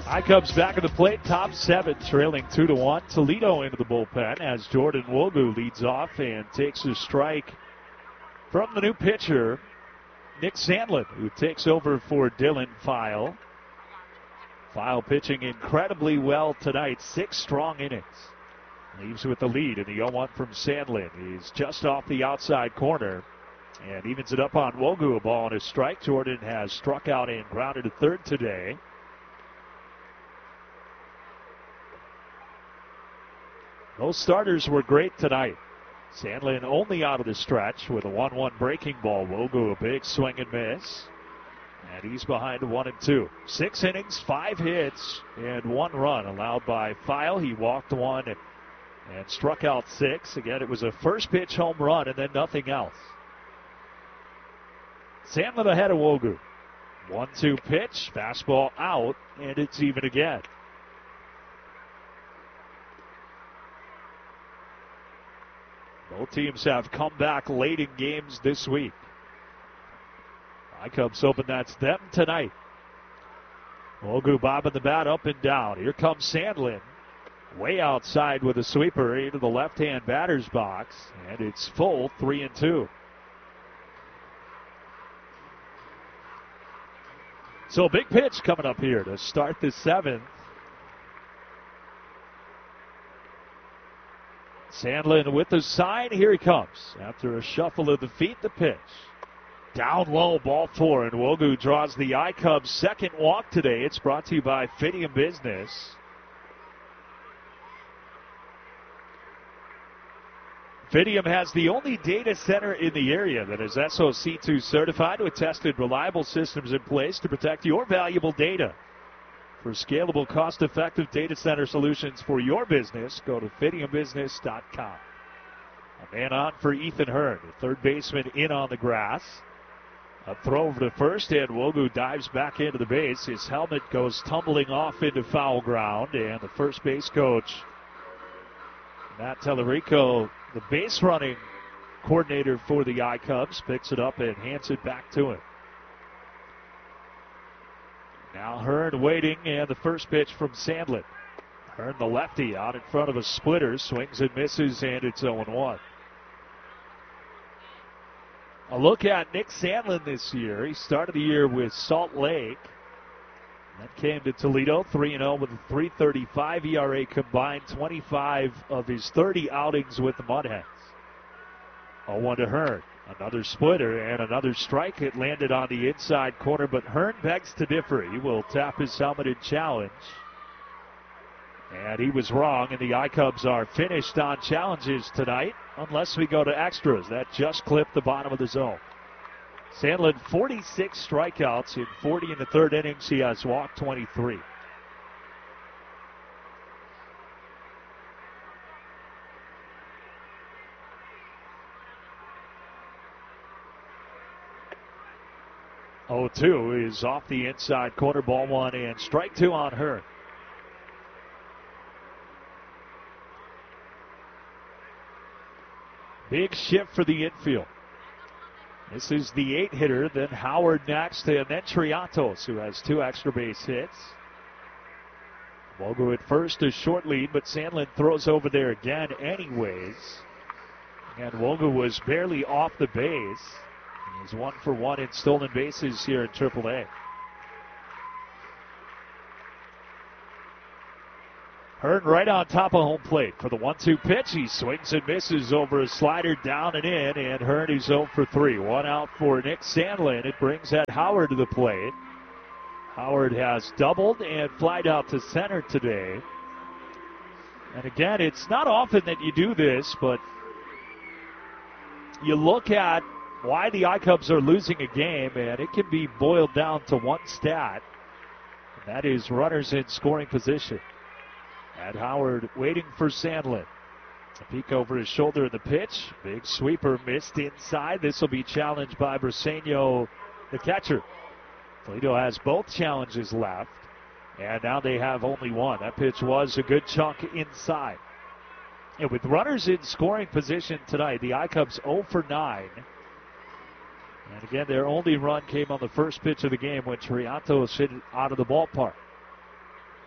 I-Cubs back at the plate, top 7, trailing 2-1. Toledo into the bullpen as Jordan Wogu leads off and takes a strike from the new pitcher, Nick Sandlin, who takes over for Dylan File. File pitching incredibly well tonight, 6 strong innings. Leaves with the lead in the 0-1 from Sandlin. He's just off the outside corner and evens it up on Wogu, a ball and a strike. Jordan has struck out and grounded to third today. Those starters were great tonight. Sandlin only out of the stretch with a 1-1 breaking ball. Wogu a big swing and miss. And he's behind 1-2. 6 innings, 5 hits, and 1 run allowed by File. He walked 1 and struck out 6. Again, it was a first pitch home run and then nothing else. Sandlin ahead of Wogu. 1-2 pitch, fastball out, and it's even again. Both teams have come back late in games this week. I-Cubs hoping that's them tonight. Wogu bobbing the bat up and down. Here comes Sandlin. Way outside with a sweeper into the left-hand batter's box. And it's full, 3-2. So a big pitch coming up here to start the 7th. Sandlin with the sign. Here he comes. After a shuffle of the feet, the pitch. Down low, ball 4, and Wogu draws the I-Cubs' second walk today. It's brought to you by Fidium Business. Fidium has the only data center in the area that is SOC2 certified with tested, reliable systems in place to protect your valuable data. For scalable, cost-effective data center solutions for your business, go to FidiumBusiness.com. A man on for Ethan Hearn, the third baseman in on the grass. A throw over to first, and Wogu dives back into the base. His helmet goes tumbling off into foul ground, and the first base coach, Matt Tellerico, the base running coordinator for the I-Cubs, picks it up and hands it back to him. Now Hearn waiting, and the first pitch from Sandlin. Hearn, the lefty, out in front of a splitter, swings and misses, and it's 0-1. A look at Nick Sandlin this year. He started the year with Salt Lake. Then came to Toledo, 3-0 with a 3.35 ERA combined, 25 of his 30 outings with the Mudhens. 0-1 to Hearn. Another splitter and another strike. It landed on the inside corner, but Hearn begs to differ. He will tap his helmet and challenge. And he was wrong, and the I-Cubs are finished on challenges tonight, unless we go to extras. That just clipped the bottom of the zone. Sandlin, 46 strikeouts in 40 in the third innings. He has walked 23. Oh, 2 is off the inside corner, ball 1, and strike 2 on Hearn. Big shift for the infield. This is the 8-hitter, then Howard next, and then Triatos, who has 2 extra base hits. Wogu at first, a short lead, but Sandlin throws over there again anyways. And Wogu was barely off the base. He's 1 for 1 in stolen bases here in AAA. Hearn right on top of home plate for the 1-2 pitch. He swings and misses over a slider down and in, and Hearn is 0 for 3. 1 out for Nick Sandlin. It brings Ed Howard to the plate. Howard has doubled and flied out to center today. And again, it's not often that you do this, but you look at why the I-Cubs are losing a game, and it can be boiled down to one stat, and that is runners in scoring position. Ed Howard waiting for Sandlin. A peek over his shoulder in the pitch. Big sweeper missed inside. This will be challenged by Briseño, the catcher. Toledo has both challenges left, and now they have only one. That pitch was a good chunk inside. And with runners in scoring position tonight, the I-Cubs 0 for 9. And again, their only run came on the first pitch of the game when Triatos hit it out of the ballpark.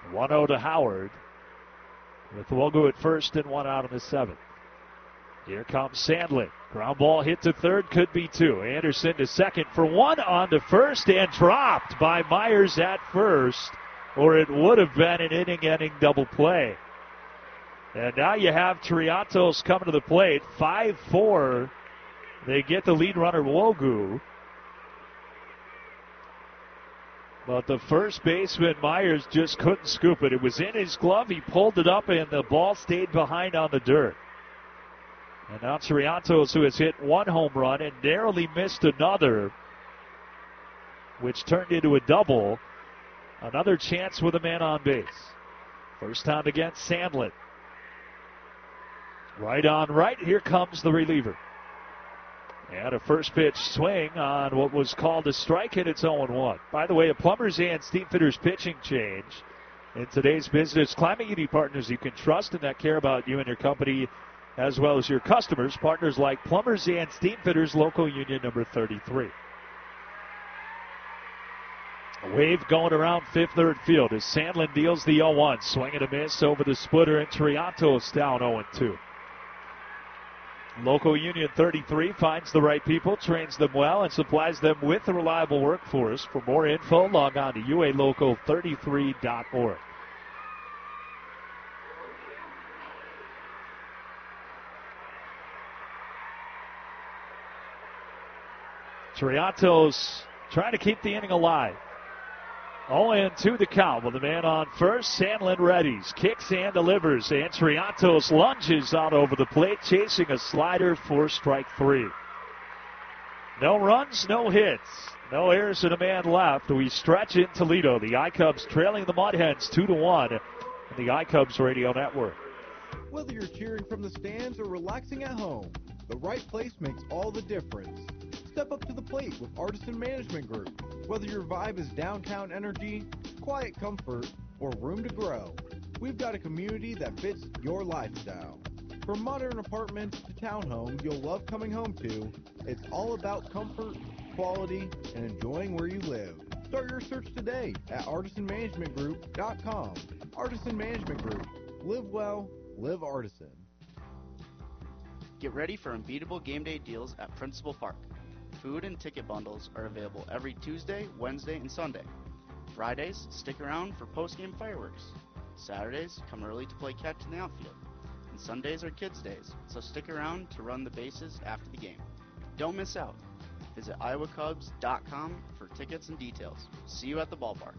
1-0 to Howard, with Wogu at first and one out in the seventh. Here comes Sandlin. Ground ball hit to third, could be two. Anderson to second for one, on to first, and dropped by Myers at first, or it would have been an inning-ending double play. And now you have Triatos coming to the plate. 5-4. They get the lead runner, Wogu. But the first baseman, Myers, just couldn't scoop it. It was in his glove. He pulled it up, and the ball stayed behind on the dirt. And now Triatos, who has hit one home run and narrowly missed another, which turned into a double. Another chance with a man on base. First time against Sandlin. Right on right. Here comes the reliever. And a first pitch swing on what was called a strike, and it's 0-1. By the way, a Plumbers and Steamfitters pitching change. In today's business climate, you need partners you can trust and that care about you and your company as well as your customers. Partners like Plumbers and Steamfitters, local union number 33. A wave going around fifth, third field as Sandlin deals the 0-1. Swing and a miss over the splitter, and Triatos down 0-2. Local Union 33 finds the right people, trains them well, and supplies them with a reliable workforce. For more info, log on to ualocal33.org. Triatos trying to keep the inning alive. 0-2 the count with the man on first. Sandlin readies, kicks and delivers, and Triatos lunges out over the plate, chasing a slider for strike three. No runs, no hits, no errors, and a man left. We stretch in Toledo. The iCubs trailing the Mudhens 2-1 in the iCubs Radio Network. Whether you're cheering from the stands or relaxing at home, the right place makes all the difference. Step up to the plate with Artisan Management Group. Whether your vibe is downtown energy, quiet comfort, or room to grow, we've got a community that fits your lifestyle. From modern apartments to townhomes you'll love coming home to, it's all about comfort, quality, and enjoying where you live. Start your search today at artisanmanagementgroup.com. Artisan Management Group. Live well, live Artisan. Get ready for unbeatable game day deals at Principal Park. Food and ticket bundles are available every Tuesday, Wednesday, and Sunday. Fridays, stick around for post-game fireworks. Saturdays, come early to play catch in the outfield. And Sundays are kids' days, so stick around to run the bases after the game. Don't miss out. Visit iowacubs.com for tickets and details. See you at the ballpark.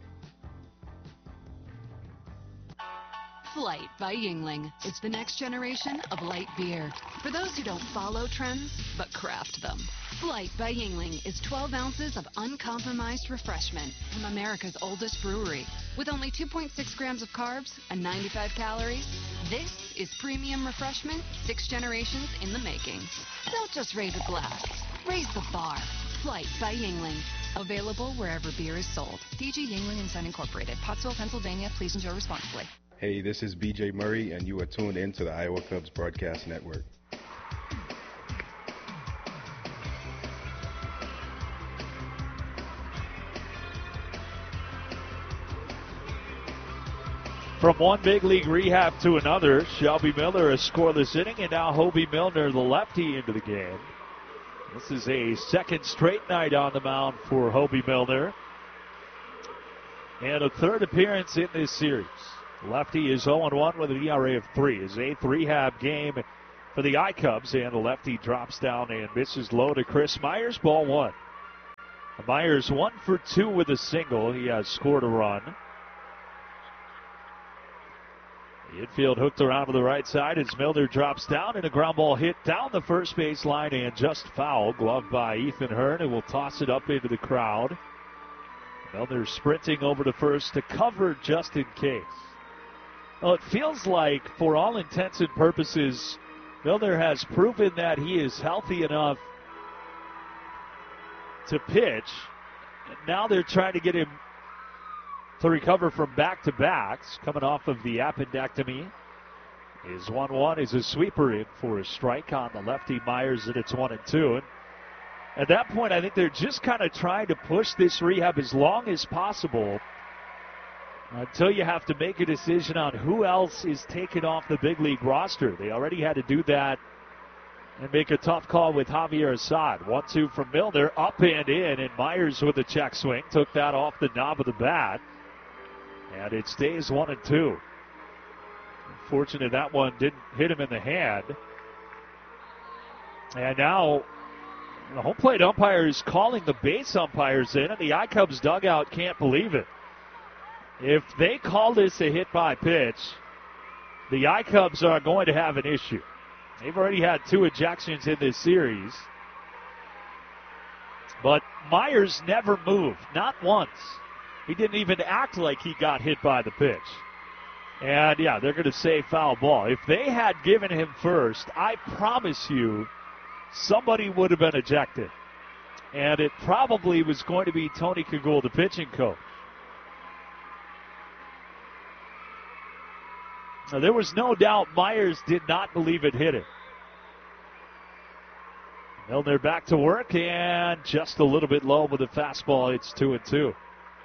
Flight by Yuengling. It's the next generation of light beer. For those who don't follow trends, but craft them. Flight by Yuengling is 12 ounces of uncompromised refreshment from America's oldest brewery. With only 2.6 grams of carbs and 95 calories, this is premium refreshment 6 generations in the making. Don't just raise a glass, raise the bar. Flight by Yuengling. Available wherever beer is sold. DG Yuengling & Son Incorporated, Pottsville, Pennsylvania. Please enjoy responsibly. Hey, this is BJ Murray, and you are tuned in to the Iowa Cubs Broadcast Network. From one big league rehab to another, Shelby Miller a scoreless inning, and now Hobie Milner, the lefty, into the game. This is a second straight night on the mound for Hobie Milner, and a third appearance in this series. Lefty is 0-1 with an ERA of 3. His 8th rehab game for the iCubs, and the lefty drops down and misses low to Chris Myers. Ball one. Myers 1 for 2 with a single. He has scored a run. The infield hooked around to the right side as Milner drops down, and a ground ball hit down the first base line and just foul. Gloved by Ethan Hearn, and will toss it up into the crowd. Milner sprinting over to first to cover just in case. Well, it feels like, for all intents and purposes, Milner has proven that he is healthy enough to pitch. And now they're trying to get him to recover from back-to-backs, coming off of the appendectomy. Is 1-1, is a sweeper in for a strike on the lefty Myers, and it's 1-2. And at that point, I think they're just kind of trying to push this rehab as long as possible until you have to make a decision on who else is taken off the big league roster. They already had to do that and make a tough call with Javier Assad. 1-2 from Milner, up and in, and Myers with a check swing. Took that off the knob of the bat, and it stays 1-2. Unfortunate that one didn't hit him in the hand. And now the home plate umpire is calling the base umpires in, and the iCubs dugout can't believe it. If they call this a hit by pitch, the iCubs are going to have an issue. They've already had 2 ejections in this series. But Myers never moved, not once. He didn't even act like he got hit by the pitch. And, yeah, they're going to say foul ball. If they had given him first, I promise you, somebody would have been ejected. And it probably was going to be Tony Kagul, the pitching coach. Now, there was no doubt Myers did not believe it hit him. Milner back to work, and just a little bit low with the fastball. It's 2-2.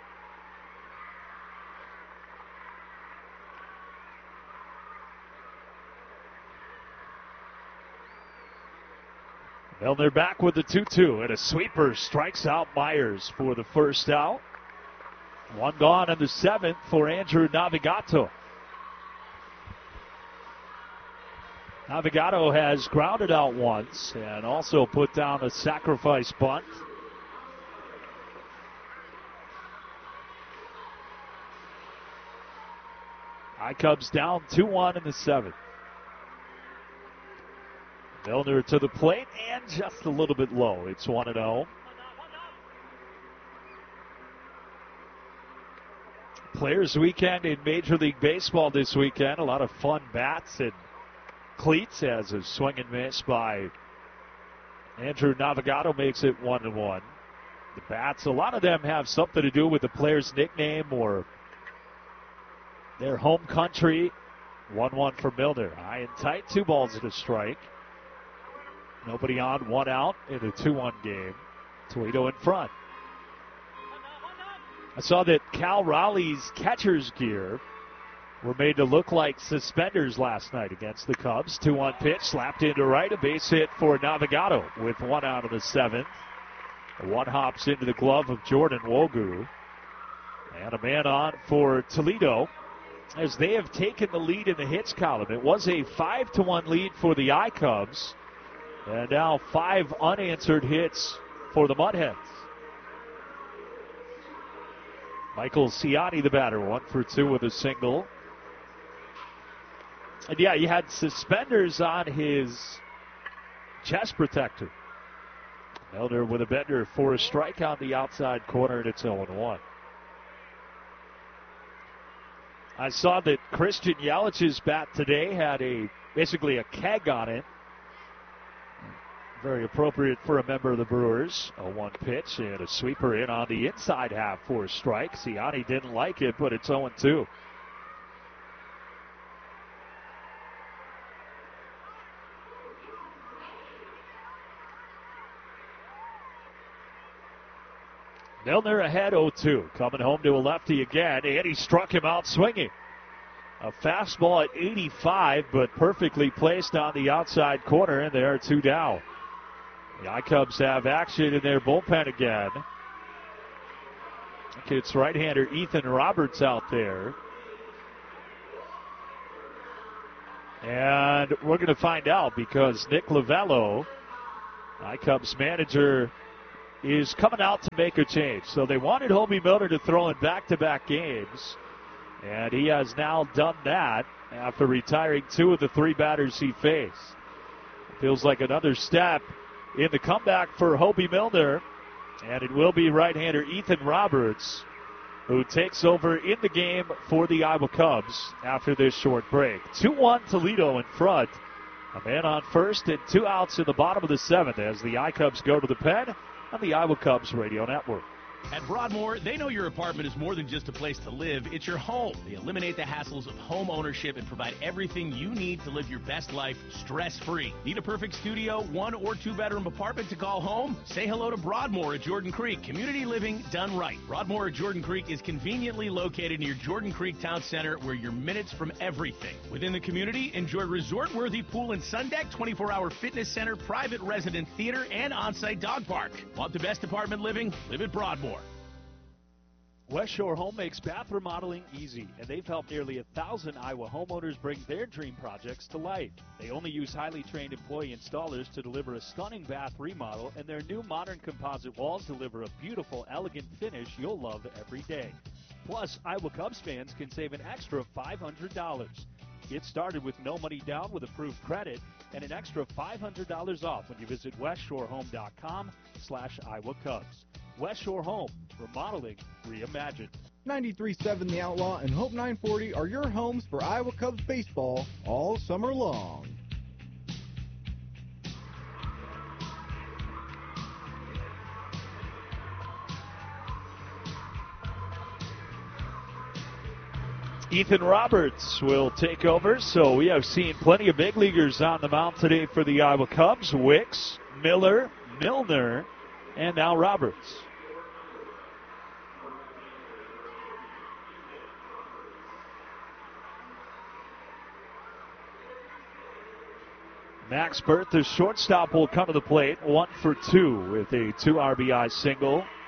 Milner back with the 2-2, and a sweeper strikes out Myers for the first out. 1 gone in the 7th for Andrew Navigato. Navigato has grounded out once and also put down a sacrifice bunt. iCubs down 2-1 in the 7th. Milner to the plate and just a little bit low. It's 1-0. Players Weekend in Major League Baseball this weekend. A lot of fun bats and cleats as a swing and miss by Andrew Navigato makes it 1-1. The bats, a lot of them have something to do with the player's nickname or their home country. 1-1 for Milner. High and tight, 2 balls and a strike. Nobody on, 1 out in a 2-1 game. Toledo in front. I saw that Cal Raleigh's catcher's gear were made to look like suspenders last night against the Cubs. 2-1 pitch, slapped into right, a base hit for Navigato with 1 out of the 7th. 1 hops into the glove of Jordan Wogu. And a man on for Toledo as they have taken the lead in the hits column. It was a 5-1 lead for the iCubs. And now 5 unanswered hits for the Mudhens. Michael Ciani, the batter, 1 for 2 with a single. And yeah, he had suspenders on his chest protector. Milner with a bender for a strike on the outside corner, and it's 0-1. I saw that Christian Yelich's bat today had basically a keg on it. Very appropriate for a member of the Brewers. A 1 pitch and a sweeper in on the inside half for a strike. Ciani didn't like it, but it's 0-2. Milner ahead 0-2. Coming home to a lefty again, and he struck him out swinging. A fastball at 85, but perfectly placed on the outside corner, and there are 2 down. The iCubs have action in their bullpen again. I think it's right-hander Ethan Roberts out there. And we're going to find out because Nick Lavello, iCubs manager, is coming out to make a change. So they wanted Hobie Milner to throw in back-to-back games, and he has now done that after retiring 2 of the 3 batters he faced. Feels like another step in the comeback for Hobie Milner, and it will be right-hander Ethan Roberts who takes over in the game for the Iowa Cubs after this short break. 2-1 Toledo in front. A man on first and 2 outs in the bottom of the 7th as the iCubs go to the pen on the Iowa Cubs Radio Network. At Broadmoor, they know your apartment is more than just a place to live, it's your home. They eliminate the hassles of home ownership and provide everything you need to live your best life stress-free. Need a perfect studio, 1 or 2 bedroom apartment to call home? Say hello to Broadmoor at Jordan Creek. Community living done right. Broadmoor at Jordan Creek is conveniently located near Jordan Creek Town Center, where you're minutes from everything. Within the community, enjoy resort-worthy pool and sun deck, 24-hour fitness center, private resident theater, and on-site dog park. Want the best apartment living? Live at Broadmoor. West Shore Home makes bath remodeling easy, and they've helped nearly 1,000 Iowa homeowners bring their dream projects to life. They only use highly trained employee installers to deliver a stunning bath remodel, and their new modern composite walls deliver a beautiful, elegant finish you'll love every day. Plus, Iowa Cubs fans can save an extra $500. Get started with no money down with approved credit and an extra $500 off when you visit westshorehome.com/Iowa Cubs. West Shore Home, remodeling reimagined. 93.7 The Outlaw and Hope 940 are your homes for Iowa Cubs baseball all summer long. Ethan Roberts will take over, so we have seen plenty of big leaguers on the mound today for the Iowa Cubs. Wicks, Miller, Milner, and now Roberts. Max Berth, the shortstop, will come to the plate, 1 for 2 with a 2 RBI single.